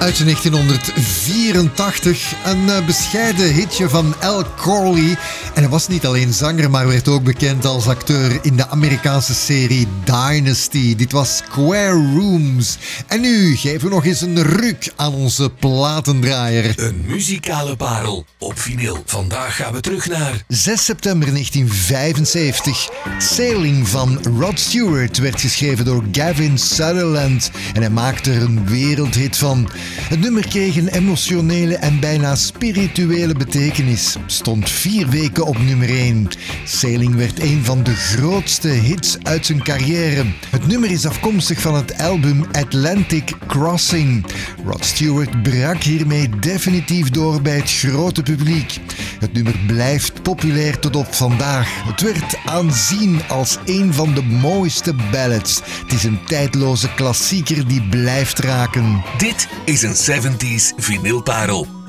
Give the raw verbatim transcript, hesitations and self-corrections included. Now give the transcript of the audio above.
Uit negentienhonderdvierentachtig, een uh, bescheiden hitje van Al Corley. En hij was niet alleen zanger, maar werd ook bekend als acteur in de Amerikaanse serie Dynasty. Dit was Square Rooms. En nu geven we nog eens een ruk aan onze platendraaier. Een muzikale parel op vinyl. Vandaag gaan we terug naar zes september negentien vijfenzeventig. Sailing van Rod Stewart werd geschreven door Gavin Sutherland. En hij maakte er een wereldhit van. Het nummer kreeg een emotionele en bijna spirituele betekenis. Stond vier weken op nummer één. Sailing werd een van de grootste hits uit zijn carrière. Het nummer is afkomstig van het album Atlantic Crossing. Rod Stewart brak hiermee definitief door bij het grote publiek. Het nummer blijft populair tot op vandaag. Het werd aanzien als een van de mooiste ballads. Het is een tijdloze klassieker die blijft raken. Dit is een zeventies vinylparel.